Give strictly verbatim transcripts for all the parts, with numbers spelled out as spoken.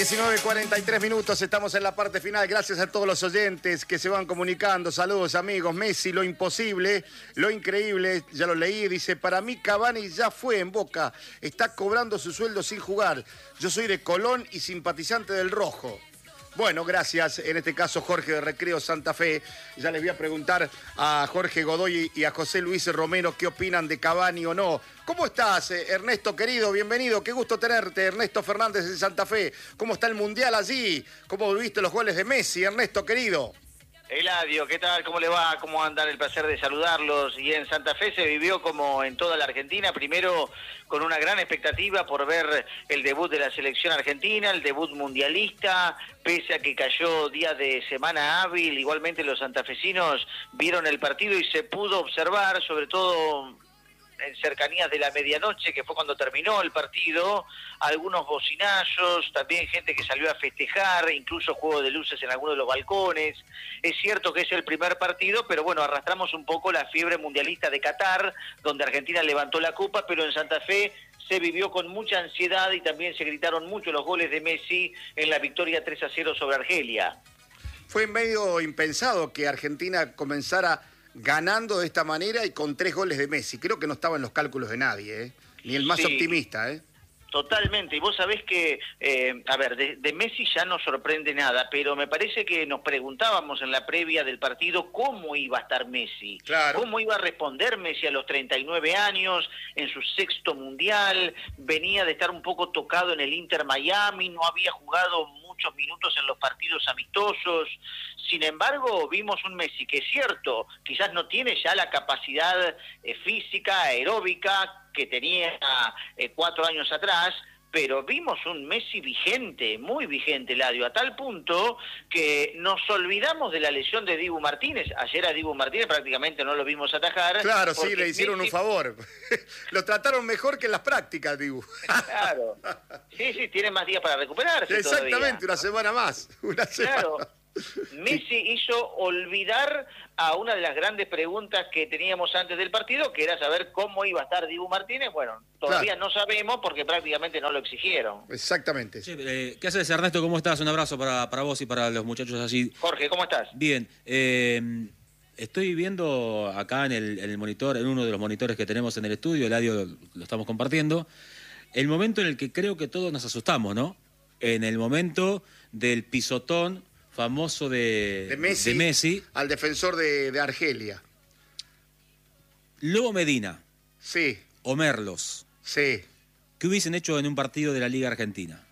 diecinueve cuarenta y tres minutos, estamos en la parte final. Gracias a todos los oyentes que se van comunicando. Saludos, amigos. Messi, lo imposible, lo increíble, ya lo leí. Dice, para mí Cavani ya fue en Boca. Está cobrando su sueldo sin jugar. Yo soy de Colón y simpatizante del Rojo. Bueno, gracias. En este caso, Jorge de Recreo Santa Fe. Ya les voy a preguntar a Jorge Godoy y a José Luis Romero qué opinan de Cavani o no. ¿Cómo estás, Ernesto, querido? Bienvenido. Qué gusto tenerte, Ernesto Fernández de Santa Fe. ¿Cómo está el Mundial allí? ¿Cómo viste los goles de Messi, Ernesto, querido? Eladio, ¿qué tal? ¿Cómo le va? ¿Cómo andan? El placer de saludarlos. Y en Santa Fe se vivió como en toda la Argentina, primero con una gran expectativa por ver el debut de la selección argentina, el debut mundialista, pese a que cayó día de semana hábil. Igualmente los santafesinos vieron el partido y se pudo observar, sobre todo en cercanías de la medianoche, que fue cuando terminó el partido, algunos bocinazos, también gente que salió a festejar, incluso juego de luces en algunos de los balcones. Es cierto que es el primer partido, pero bueno, arrastramos un poco la fiebre mundialista de Qatar, donde Argentina levantó la copa, pero en Santa Fe se vivió con mucha ansiedad y también se gritaron mucho los goles de Messi en la victoria tres a cero sobre Argelia. Fue medio impensado que Argentina comenzara ganando de esta manera y con tres goles de Messi. Creo que no estaba en los cálculos de nadie, ¿eh? Ni el más sí, optimista, ¿eh? Totalmente, y vos sabés que, eh, a ver, de, de Messi ya no sorprende nada, pero me parece que nos preguntábamos en la previa del partido cómo iba a estar Messi, claro. Cómo iba a responder Messi a los treinta y nueve años, en su sexto mundial, venía de estar un poco tocado en el Inter Miami, no había jugado muchos minutos en los partidos amistosos. Sin embargo, vimos un Messi que es cierto, quizás no tiene ya la capacidad eh, física, aeróbica que tenía eh, cuatro años atrás, pero vimos un Messi vigente, muy vigente, Eladio, a tal punto que nos olvidamos de la lesión de Dibu Martínez. Ayer a Dibu Martínez prácticamente no lo vimos atajar. Claro, sí, le hicieron Messi... un favor. Lo trataron mejor que en las prácticas, Dibu. Claro. Sí, sí, tiene más días para recuperarse. Exactamente, todavía. Una semana más. Una semana. Claro. Messi hizo olvidar a una de las grandes preguntas que teníamos antes del partido, que era saber cómo iba a estar Dibu Martínez. Bueno, todavía claro. no sabemos porque prácticamente no lo exigieron. Exactamente. Sí, eh, ¿qué haces, Ernesto? ¿Cómo estás? Un abrazo para, para vos y para los muchachos allí. Jorge, ¿cómo estás? Bien. Eh, estoy viendo acá en el, en el monitor, en uno de los monitores que tenemos en el estudio, el audio lo, lo estamos compartiendo, el momento en el que creo que todos nos asustamos, ¿no? En el momento del pisotón famoso de, de, Messi, de Messi al defensor de, de Argelia. Lobo Medina. Sí. O Merlos. Sí. ¿Qué hubiesen hecho en un partido de la Liga Argentina?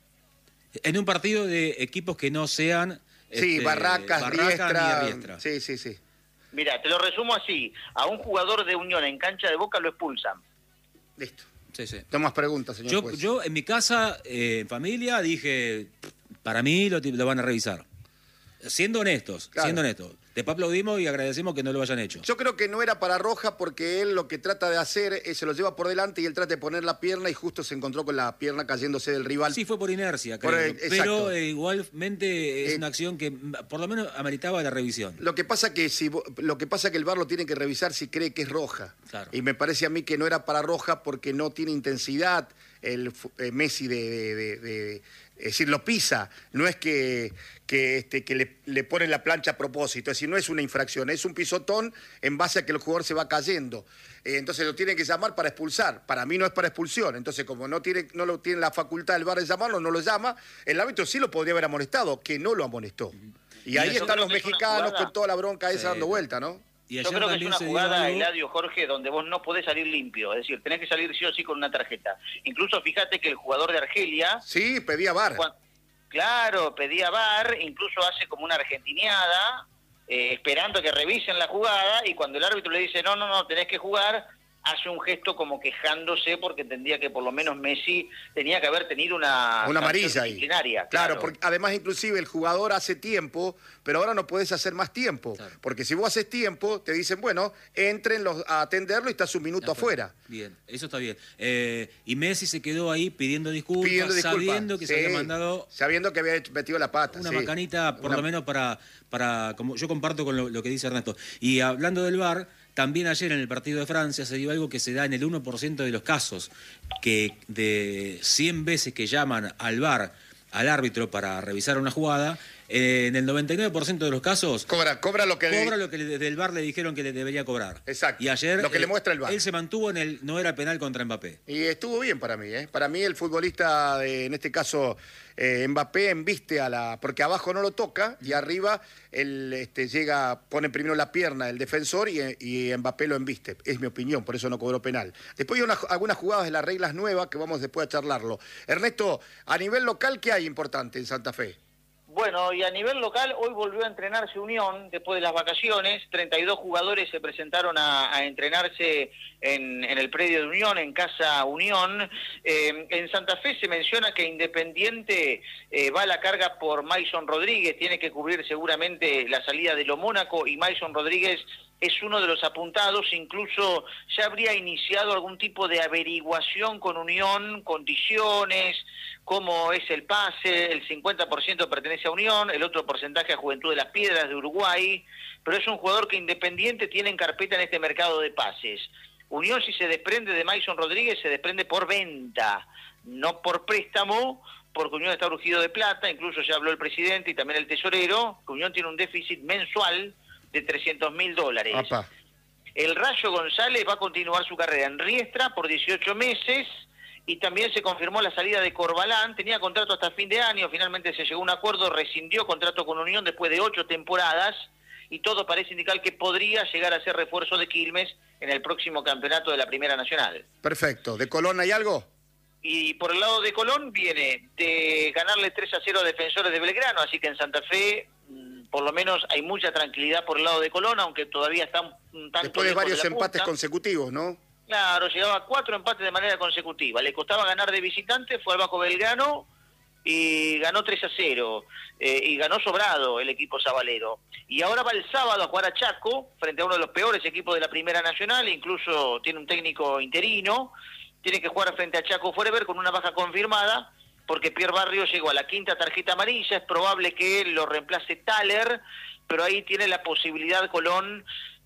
En un partido de equipos que no sean... Sí, este, Barracas, Barracas Riestra. ni Riestra. Sí, sí, sí. Mira, te lo resumo así. A un jugador de Unión en cancha de Boca lo expulsan. Listo. Sí, sí. No más preguntas, señor Yo, juez. yo en mi casa, eh, en familia, dije, para mí lo, lo van a revisar. Siendo honestos, claro. siendo honestos. Después aplaudimos y agradecemos que no lo hayan hecho. Yo creo que no era para Roja porque él lo que trata de hacer es se lo lleva por delante y él trata de poner la pierna y justo se encontró con la pierna cayéndose del rival. Sí, fue por inercia, creo. Por el, pero eh, igualmente es eh, una acción que por lo menos ameritaba la revisión. Lo que pasa que si lo que pasa que el V A R lo tiene que revisar si cree que es roja. Claro. Y me parece a mí que no era para Roja porque no tiene intensidad el eh, Messi de, de, de, de es decir, lo pisa, no es que, que, este, que le, le ponen la plancha a propósito, es decir, no es una infracción, es un pisotón en base a que el jugador se va cayendo. Eh, entonces lo tienen que llamar para expulsar, para mí no es para expulsión, entonces como no tiene, no lo tiene la facultad del V A R de llamarlo, no lo llama, el árbitro sí lo podría haber amonestado, que no lo amonestó. Y, y ahí están los mexicanos con toda la bronca esa sí. dando vuelta, ¿no? Yo creo que es una jugada, algo... Eladio, Jorge, donde vos no podés salir limpio. Es decir, tenés que salir sí o sí con una tarjeta. Incluso fíjate que el jugador de Argelia... Sí, pedía V A R. Cuando, claro, pedía V A R, incluso hace como una argentiniada, eh, esperando que revisen la jugada, y cuando el árbitro le dice, no, no, no, tenés que jugar... hace un gesto como quejándose porque entendía que por lo menos Messi tenía que haber tenido una, una amarilla ahí. Disciplinaria. Claro, claro, porque además inclusive el jugador hace tiempo, pero ahora no podés hacer más tiempo. Claro. Porque si vos haces tiempo, te dicen, bueno, entren los, a atenderlo y estás un minuto afuera. afuera. Bien, eso está bien. Eh, y Messi se quedó ahí pidiendo disculpas, pidiendo disculpas. sabiendo que sí, se había mandado... Sabiendo que había metido la pata. Una sí. macanita, por una... lo menos para... para como yo comparto con lo, lo que dice Ernesto. Y hablando del V A R... También ayer en el partido de Francia se dio algo que se da en el uno por ciento de los casos, que de cien veces que llaman al V A R al árbitro para revisar una jugada, eh, en el noventa y nueve por ciento de los casos Cobra, cobra lo que... cobra lo que desde el V A R le dijeron que le debería cobrar. Exacto. Y ayer lo que eh, le muestra el V A R. Él se mantuvo en el no era penal contra Mbappé. Y estuvo bien para mí, ¿eh? Para mí el futbolista, de, en este caso eh, Mbappé, embiste a la... Porque abajo no lo toca y arriba él este, llega, pone primero la pierna el defensor y, y Mbappé lo embiste. Es mi opinión, por eso no cobró penal. Después hay una, algunas jugadas de las reglas nuevas que vamos después a charlarlo. Ernesto, a nivel local, ¿qué hay importante en Santa Fe? Bueno, y a nivel local, hoy volvió a entrenarse Unión después de las vacaciones. treinta y dos jugadores se presentaron a, a entrenarse en, en el predio de Unión, en Casa Unión. Eh, en Santa Fe se menciona que Independiente eh, va a la carga por Mason Rodríguez, tiene que cubrir seguramente la salida de Lo Mónaco, y Mason Rodríguez es uno de los apuntados. Incluso ya habría iniciado algún tipo de averiguación con Unión, condiciones, cómo es el pase. El cincuenta por ciento pertenece a Unión, el otro porcentaje a Juventud de las Piedras de Uruguay, pero es un jugador que Independiente tiene en carpeta en este mercado de pases. Unión, si se desprende de Mason Rodríguez, se desprende por venta, no por préstamo, porque Unión está urgido de plata. Incluso ya habló el presidente y también el tesorero, que Unión tiene un déficit mensual de trescientos mil dólares. Apa. El Rayo González va a continuar su carrera en Riestra por dieciocho meses, y también se confirmó la salida de Corbalán. Tenía contrato hasta fin de año, finalmente se llegó a un acuerdo, rescindió contrato con Unión después de ocho temporadas, y todo parece indicar que podría llegar a ser refuerzo de Quilmes en el próximo campeonato de la Primera Nacional. Perfecto. ¿De Colón hay algo? Y por el lado de Colón viene de ganarle tres a cero a Defensores de Belgrano, así que en Santa Fe por lo menos hay mucha tranquilidad por el lado de Colón, aunque todavía está un tanto... Después de varios de empates punta. consecutivos, ¿no? Claro, llegaba a cuatro empates de manera consecutiva. Le costaba ganar de visitante, fue al Bajo Belgrano y ganó tres a cero. Eh, y ganó sobrado el equipo sabalero. Y ahora va el sábado a jugar a Chaco, frente a uno de los peores equipos de la Primera Nacional, incluso tiene un técnico interino. Tiene que jugar frente a Chaco Forever con una baja confirmada, porque Pierre Barrio llegó a la quinta tarjeta amarilla. Es probable que lo reemplace Thaler, pero ahí tiene la posibilidad Colón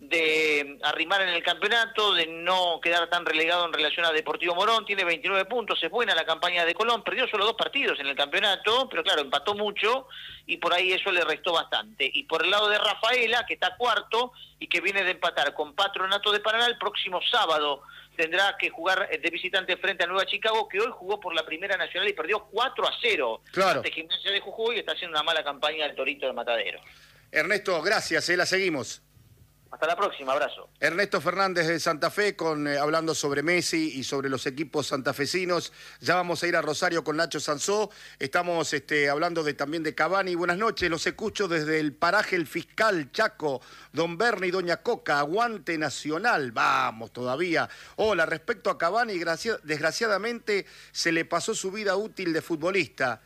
de arrimar en el campeonato, de no quedar tan relegado en relación a Deportivo Morón. Tiene veintinueve puntos, es buena la campaña de Colón, perdió solo dos partidos en el campeonato, pero claro, empató mucho y por ahí eso le restó bastante. Y por el lado de Rafaela, que está cuarto y que viene de empatar con Patronato de Paraná, el próximo sábado tendrá que jugar de visitante frente a Nueva Chicago, que hoy jugó por la Primera Nacional y perdió cuatro a cero. Claro. Ante Gimnasia de Jujuy, está haciendo una mala campaña el Torito de Matadero. Ernesto, gracias, eh, la seguimos. Hasta la próxima, abrazo. Ernesto Fernández de Santa Fe, con, eh, hablando sobre Messi y sobre los equipos santafesinos. Ya vamos a ir a Rosario con Nacho Sansó. Estamos este, hablando de, también de Cavani. Buenas noches, los escucho desde el paraje El Fiscal, Chaco, Don Berni y Doña Coca. Aguante Nacional, vamos todavía. Hola, respecto a Cavani, desgraciadamente se le pasó su vida útil de futbolista.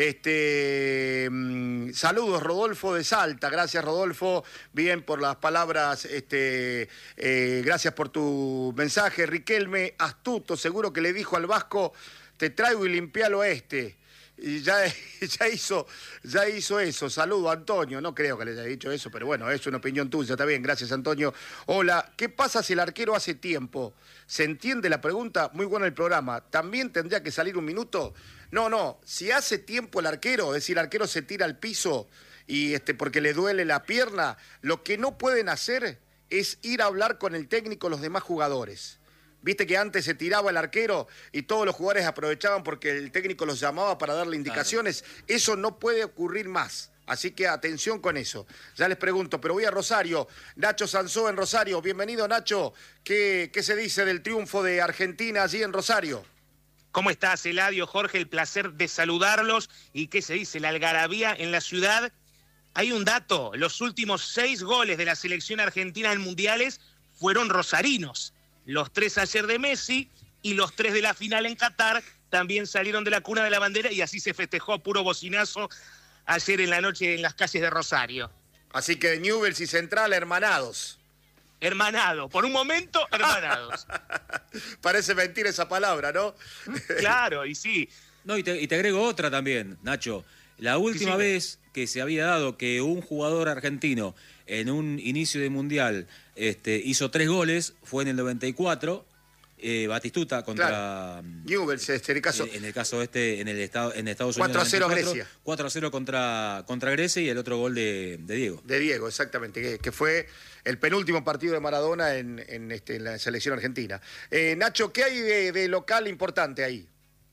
Este, mmm, saludos, Rodolfo de Salta. Gracias, Rodolfo. Bien por las palabras. Este, eh, gracias por tu mensaje. Riquelme, astuto, seguro que le dijo al Vasco, te traigo y limpialo a este. Y ya, ya, hizo, ya hizo eso. Saludo, Antonio. No creo que le haya dicho eso, pero bueno, es una opinión tuya. Está bien, gracias, Antonio. Hola, ¿qué pasa si el arquero hace tiempo? ¿Se entiende la pregunta? Muy bueno el programa. ¿También tendría que salir un minuto? No, no. Si hace tiempo el arquero, es decir, el arquero se tira al piso y este, porque le duele la pierna, lo que no pueden hacer es ir a hablar con el técnico los demás jugadores. Viste que antes se tiraba el arquero y todos los jugadores aprovechaban porque el técnico los llamaba para darle indicaciones. Claro. Eso no puede ocurrir más. Así que atención con eso. Ya les pregunto, pero voy a Rosario. Nacho Sansó en Rosario. Bienvenido, Nacho. ¿Qué, qué se dice del triunfo de Argentina allí en Rosario? ¿Cómo estás, Eladio, Jorge? El placer de saludarlos. ¿Y qué se dice? La algarabía en la ciudad. Hay un dato. Los últimos seis goles de la selección argentina en mundiales fueron rosarinos. Los tres ayer de Messi y los tres de la final en Qatar también salieron de la cuna de la bandera y así se festejó a puro bocinazo ayer en la noche en las calles de Rosario. Así que Newell's y Central hermanados. Hermanado, por un momento hermanados. Parece mentira esa palabra, ¿no? Claro, y sí. No, y te, y te agrego otra también, Nacho. La última sí, sí. vez que se había dado que un jugador argentino en un inicio de mundial este, hizo tres goles fue en el noventa y cuatro Eh, Batistuta contra Claro. Newell's, este, el caso. en el caso este en el estado en Estados Unidos cuatro a cero Grecia. cuatro a cero contra contra Grecia y el otro gol de, de Diego. De Diego, exactamente, que, que fue el penúltimo partido de Maradona en, en, este, en la selección argentina. Eh, Nacho, ¿qué hay de, de local importante ahí?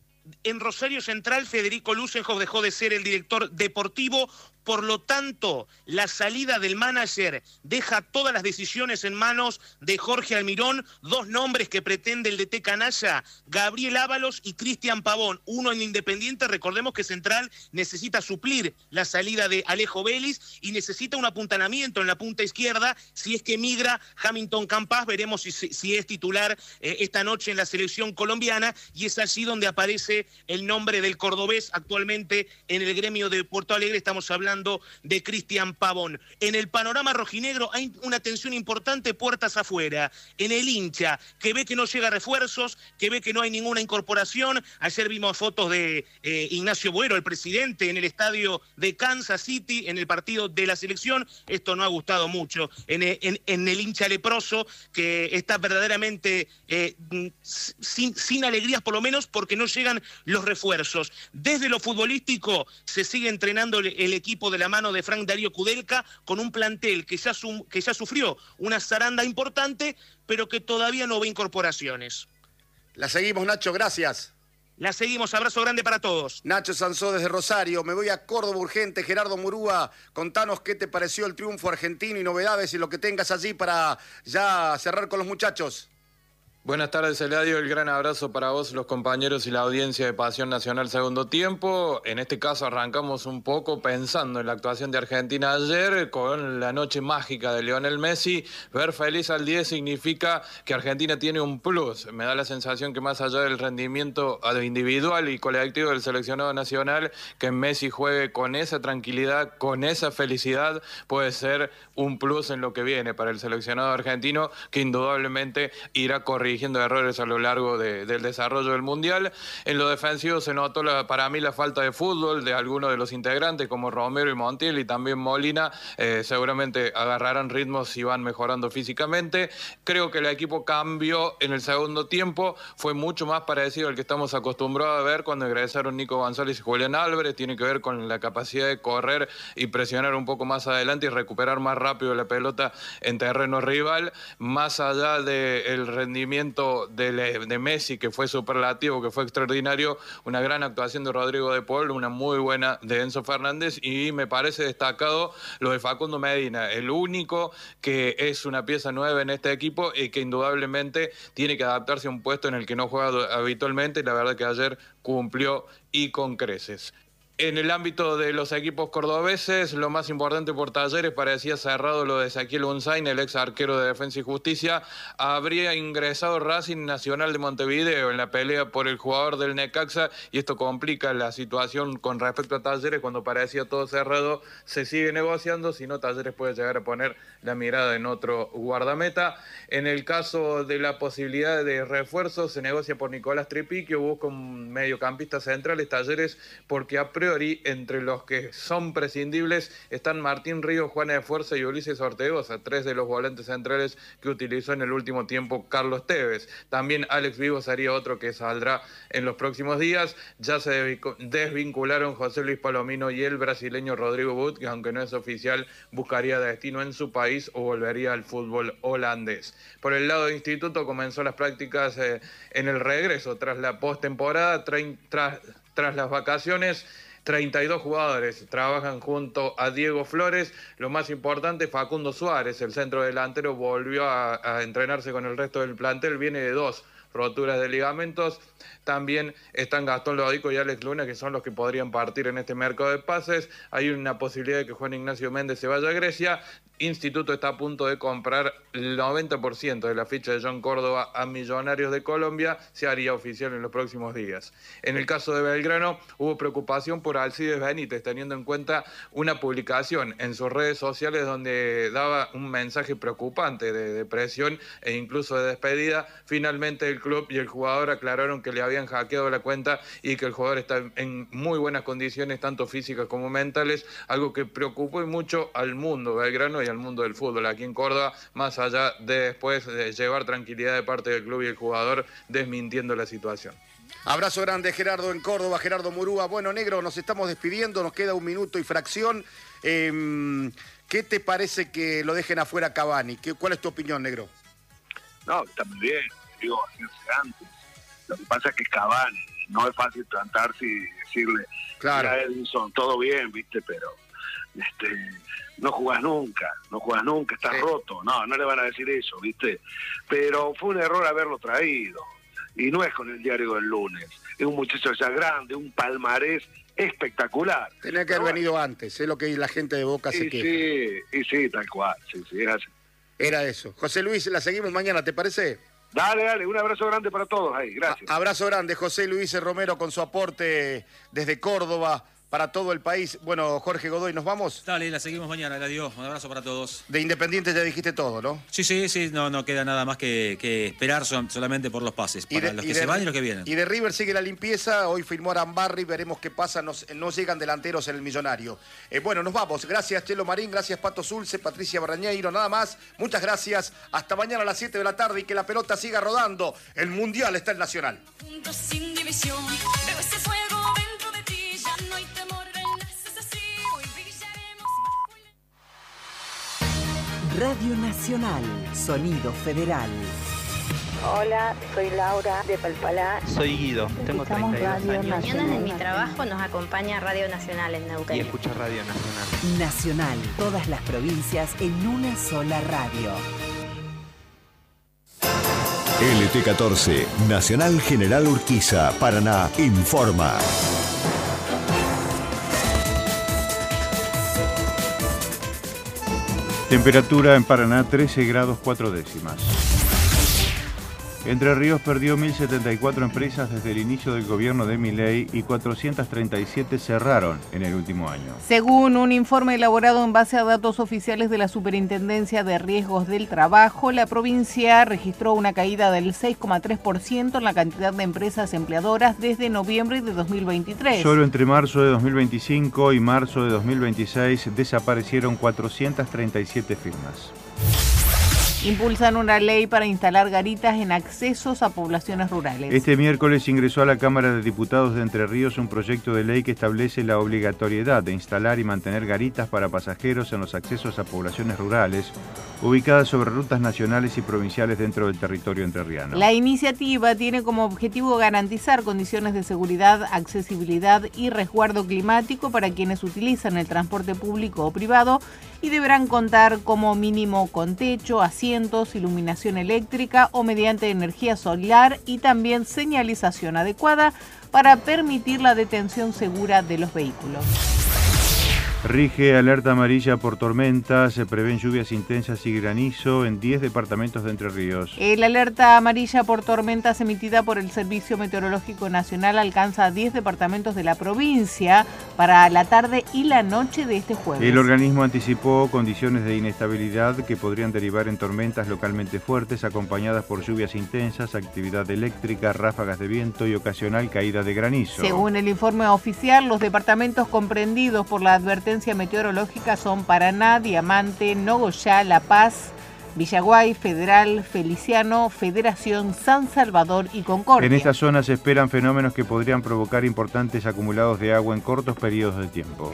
En Rosario Central, Federico Lusenhoff dejó de ser el director deportivo. Por lo tanto, la salida del manager deja todas las decisiones en manos de Jorge Almirón. Dos nombres que pretende el D T canalla, Gabriel Ábalos y Cristian Pavón. Uno en Independiente, recordemos que Central necesita suplir la salida de Alejo Vélez y necesita un apuntalamiento en la punta izquierda. Si es que migra Hamilton Campas, veremos si, si es titular eh, esta noche en la selección colombiana. Y es allí donde aparece el nombre del cordobés actualmente en el gremio de Porto Alegre. Estamos hablando de Cristian Pavón. En el panorama rojinegro hay una tensión importante puertas afuera. En el hincha, que ve que no llega refuerzos, que ve que no hay ninguna incorporación. Ayer vimos fotos de eh, Ignacio Boero, el presidente, en el estadio de Kansas City, en el partido de la selección. Esto no ha gustado mucho. En, en, en el hincha leproso, que está verdaderamente eh, sin, sin alegrías, por lo menos porque no llegan los refuerzos. Desde lo futbolístico se sigue entrenando el, el equipo de la mano de Frank Darío Kudelka con un plantel que ya, sum, que ya sufrió una zaranda importante, pero que todavía no ve incorporaciones. La seguimos, Nacho, gracias. La seguimos, abrazo grande para todos. Nacho Sansó desde Rosario, me voy a Córdoba urgente. Gerardo Murúa, contanos qué te pareció el triunfo argentino y novedades y lo que tengas allí para ya cerrar con los muchachos. Buenas tardes, Eladio. El gran abrazo para vos, los compañeros y la audiencia de Pasión Nacional Segundo Tiempo. En este caso arrancamos un poco pensando en la actuación de Argentina ayer con la noche mágica de Lionel Messi. Ver feliz al diez significa que Argentina tiene un plus. Me da la sensación que más allá del rendimiento individual y colectivo del seleccionado nacional, que Messi juegue con esa tranquilidad, con esa felicidad, puede ser un plus en lo que viene para el seleccionado argentino, que indudablemente irá corrigiendo errores a lo largo de, del desarrollo del Mundial. En lo defensivo se notó la, para mí la falta de fútbol de algunos de los integrantes como Romero y Montiel y también Molina. Eh, seguramente agarrarán ritmos y van mejorando físicamente. Creo que el equipo cambió en el segundo tiempo, fue mucho más parecido al que estamos acostumbrados a ver cuando ingresaron Nico González y Julián Álvarez. Tiene que ver con la capacidad de correr y presionar un poco más adelante y recuperar más rápido la pelota en terreno rival, más allá del rendimiento De, de Messi, que fue superlativo, que fue extraordinario. Una gran actuación de Rodrigo de Paul, una muy buena de Enzo Fernández, y me parece destacado lo de Facundo Medina, el único que es una pieza nueva en este equipo y que indudablemente tiene que adaptarse a un puesto en el que no juega habitualmente, y la verdad que ayer cumplió y con creces. En el ámbito de los equipos cordobeses, lo más importante por Talleres, parecía cerrado lo de Ezequiel Unzain, el ex arquero de Defensa y Justicia. Habría ingresado Racing Nacional de Montevideo en la pelea por el jugador del Necaxa, y esto complica la situación con respecto a Talleres. Cuando parecía todo cerrado, se sigue negociando, si no Talleres puede llegar a poner la mirada en otro guardameta. En el caso de la posibilidad de refuerzo, se negocia por Nicolás Tripiquio, busca un mediocampista central, Talleres, porque a priori entre los que son prescindibles están Martín Ríos, Juana de Fuerza y Ulises Ortegoza, tres de los volantes centrales que utilizó en el último tiempo Carlos Tevez. También Alex Vigo sería otro que saldrá en los próximos días. Ya se desvincularon José Luis Palomino y el brasileño Rodrigo Butt, que aunque no es oficial, buscaría destino en su país o volvería al fútbol holandés. Por el lado de Instituto, comenzó las prácticas eh, en el regreso tras la postemporada, tras, tras las vacaciones. treinta y dos jugadores trabajan junto a Diego Flores. Lo más importante, Facundo Suárez, el centro delantero, volvió a, a entrenarse con el resto del plantel. Viene de dos roturas de ligamentos. También están Gastón Lodico y Alex Luna, que son los que podrían partir en este mercado de pases. Hay una posibilidad de que Juan Ignacio Méndez se vaya a Grecia. Instituto está a punto de comprar el noventa por ciento de la ficha de John Córdoba a Millonarios de Colombia. Se haría oficial en los próximos días. En el caso de Belgrano, hubo preocupación por Alcides Benítez, teniendo en cuenta una publicación en sus redes sociales donde daba un mensaje preocupante de depresión e incluso de despedida. Finalmente el club y el jugador aclararon que le habían hackeado la cuenta y que el jugador está en muy buenas condiciones, tanto físicas como mentales, algo que preocupó mucho al mundo belgrano y al mundo del fútbol aquí en Córdoba, más allá de después de llevar tranquilidad de parte del club y el jugador desmintiendo la situación. Abrazo grande, Gerardo, en Córdoba, Gerardo Murúa. Bueno, negro, nos estamos despidiendo, nos queda un minuto y fracción. Eh, ¿Qué te parece que lo dejen afuera a Cavani? ¿Qué, ¿Cuál es tu opinión, negro? No, está muy bien, digo, hacerse antes. Lo que pasa es que Cavani, no es fácil plantarse y decirle, claro, mira, Edinson, todo bien, viste, pero este, no jugás nunca, no jugás nunca, estás sí. roto. No, no le van a decir eso, viste. Pero fue un error haberlo traído. Y no es con el diario del lunes. Es un muchacho ya grande, un palmarés espectacular. Tenía que haber bueno, venido antes, es lo que la gente de Boca se y queja. sí, y sí, tal cual, sí, sí, es así. Era eso. José Luis, la seguimos mañana, ¿te parece? Dale, dale, un abrazo grande para todos ahí, gracias. A- abrazo grande, José Luis Romero, con su aporte desde Córdoba para todo el país. Bueno, Jorge Godoy, ¿nos vamos? Dale, la seguimos mañana, adiós. Un abrazo para todos. De Independiente ya dijiste todo, ¿no? Sí, sí, sí, no, no queda nada más que, que esperar so- solamente por los pases, para los que se van y los que vienen. Y de River sigue la limpieza, hoy firmó Arambarri, veremos qué pasa, no, no llegan delanteros en el Millonario. Eh, bueno, nos vamos, gracias Chelo Marín, gracias Pato Zulce, Patricia Barrañeiro, nada más, muchas gracias, hasta mañana a las siete de la tarde y que la pelota siga rodando, el Mundial está en Nacional. Juntos sin división, veo ese fuego dentro de ti, ya no hay temor, renaces así, hoy brillaremos bajo el... Radio Nacional, Sonido Federal. Hola, soy Laura de Palpalá. Soy Guido, tengo treinta y dos años. Mañanas en mi trabajo nos acompaña Radio Nacional en Neuquén. Y escucho Radio Nacional. Nacional, todas las provincias en una sola radio. L T catorce, Nacional General Urquiza, Paraná, informa. Temperatura en Paraná trece grados cuatro décimas. Entre Ríos perdió mil setenta y cuatro empresas desde el inicio del gobierno de Milei y cuatrocientas treinta y siete cerraron en el último año. Según un informe elaborado en base a datos oficiales de la Superintendencia de Riesgos del Trabajo, la provincia registró una caída del seis coma tres por ciento en la cantidad de empresas empleadoras desde noviembre de dos mil veintitrés. Solo entre marzo de dos mil veinticinco y marzo de dos mil veintiséis desaparecieron cuatrocientas treinta y siete firmas. Impulsan una ley para instalar garitas en accesos a poblaciones rurales. Este miércoles ingresó a la Cámara de Diputados de Entre Ríos un proyecto de ley que establece la obligatoriedad de instalar y mantener garitas para pasajeros en los accesos a poblaciones rurales ubicadas sobre rutas nacionales y provinciales dentro del territorio entrerriano. La iniciativa tiene como objetivo garantizar condiciones de seguridad, accesibilidad y resguardo climático para quienes utilizan el transporte público o privado y deberán contar como mínimo con techo, asientos, iluminación eléctrica o mediante energía solar y también señalización adecuada para permitir la detención segura de los vehículos. Rige alerta amarilla por tormentas, se prevén lluvias intensas y granizo en diez departamentos de Entre Ríos. El alerta amarilla por tormentas emitida por el Servicio Meteorológico Nacional alcanza a diez departamentos de la provincia para la tarde y la noche de este jueves. El organismo anticipó condiciones de inestabilidad que podrían derivar en tormentas localmente fuertes acompañadas por lluvias intensas, actividad eléctrica, ráfagas de viento y ocasional caída de granizo. Según el informe oficial, los departamentos comprendidos por la advertencia meteorológica son Paraná, Diamante, Nogoyá, La Paz, Villaguay, Federal, Feliciano, Federación, San Salvador y Concordia. En estas zonas se esperan fenómenos que podrían provocar importantes acumulados de agua en cortos periodos de tiempo.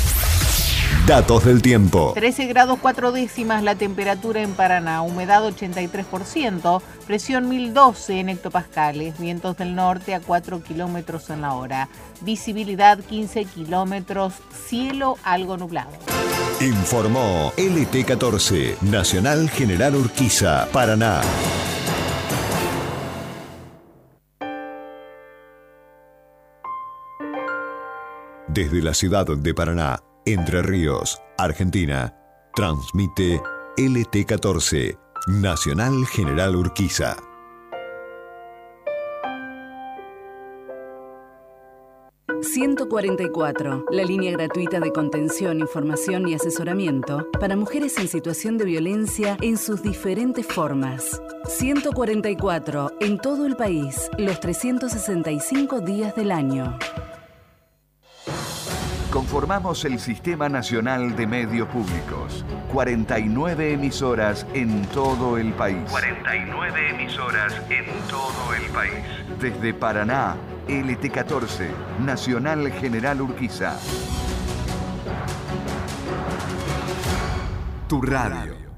Datos del tiempo. trece grados cuatro décimas la temperatura en Paraná, humedad ochenta y tres por ciento, presión mil doce en hectopascales, vientos del norte a cuatro kilómetros en la hora, visibilidad quince kilómetros, cielo algo nublado. Informó L T catorce, Nacional General Urquiza, Paraná. Desde la ciudad de Paraná, Entre Ríos, Argentina, transmite L T catorce, Nacional General Urquiza. ciento cuarenta y cuatro, la línea gratuita de contención, información y asesoramiento para mujeres en situación de violencia en sus diferentes formas. ciento cuarenta y cuatro, en todo el país, los trescientos sesenta y cinco días del año. Conformamos el Sistema Nacional de Medios Públicos. cuarenta y nueve emisoras en todo el país. cuarenta y nueve emisoras en todo el país. Desde Paraná, L T catorce, Nacional General Urquiza. Tu radio.